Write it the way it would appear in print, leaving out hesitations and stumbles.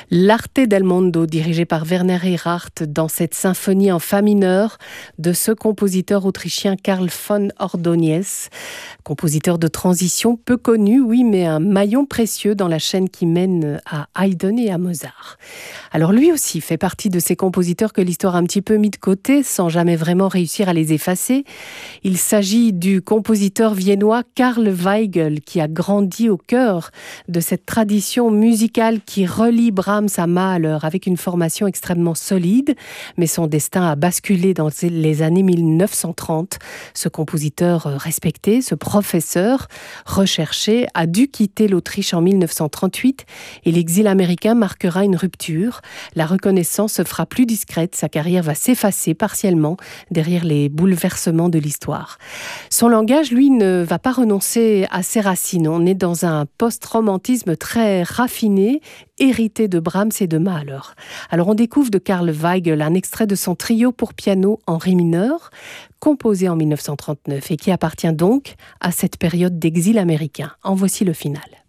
L'Arte del Mondo, dirigé par Werner Erhardt, dans cette symphonie en fa mineur de ce compositeur autrichien Karl von Ordóñez, compositeur de transition peu connu, oui, mais un maillon précieux dans la chaîne qui mène à Haydn et à Mozart. Alors lui aussi fait partie de ces compositeurs que l'histoire a un petit peu mis de côté sans jamais vraiment réussir à les effacer. Il s'agit du compositeur viennois Karl Weigl qui a grandi au cœur de cette tradition musicale qui relie Brahms à Mahler avec une formation extrêmement solide, mais son destin a basculé dans les années 1930. Ce compositeur respecté, ce professeur recherché, a dû quitter l'Autriche en 1938 et l'exil américain marquera une rupture. La reconnaissance se fera plus discrète, sa carrière va s'effacer partiellement derrière les bouleversements de l'histoire. Son langage, lui, ne va pas renoncer à ses racines. On est dans un post-romantisme très raffiné, hérité de Brahms et de Mahler. Alors on découvre de Karl Weigl un extrait de son trio pour piano en ré mineur, composé en 1939 et qui appartient donc à cette période d'exil américain. En voici le final.